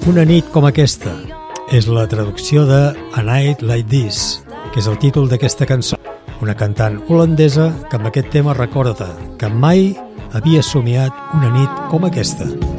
Una nit com aquesta és la traducció de A Night Like This, que és el títol d'aquesta cançó. Una cantant holandesa que amb aquest tema recorda que mai havia somiat una nit com aquesta.